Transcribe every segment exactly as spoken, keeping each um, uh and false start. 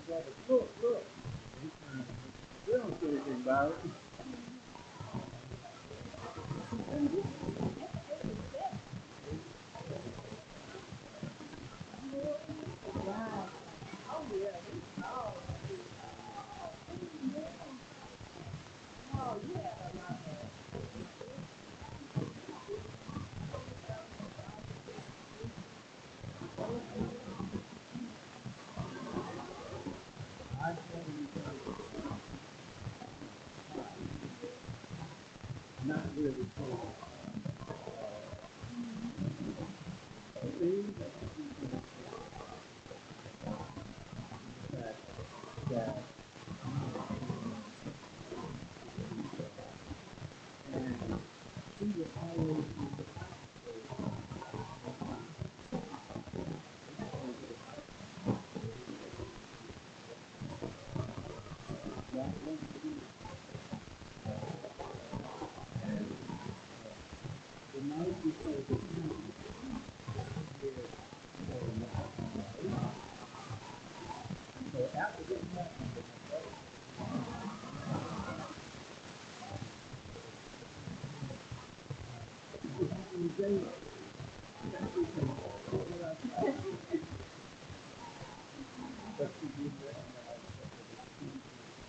Look, look. We don't say anything about it. I tell you, not really cool. Things that you can that that and she will always be that one thing. And the night before the funeral, here, so after this happened, it happened today. That's what they- what I said. But she did recognize that there was two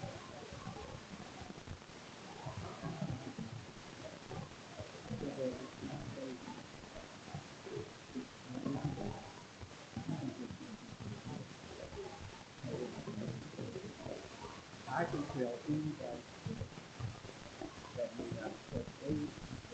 I can tell anybody that may not trust faith,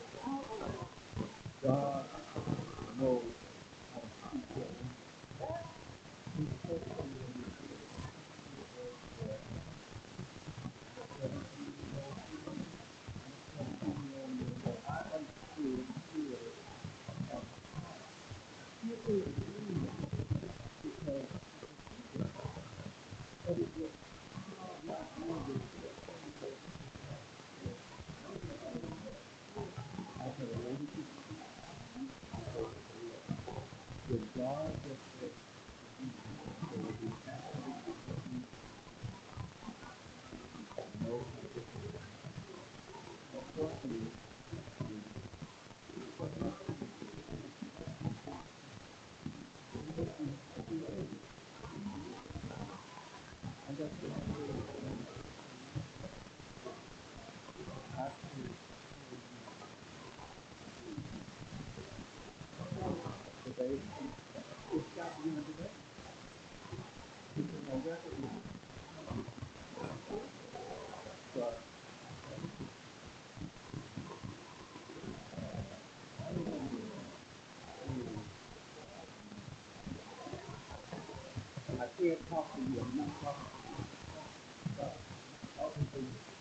God knows how to keep their He's supposed to be in this world for seventeen years seventeen years old. I understood here at the time. It is real because but it was not only I had a lady who when God just said there will be absolutely no unfortunately and that's what I said I said today it's got to be today. Because my record is but I don't know I can't talk to you. I'm not talking to you.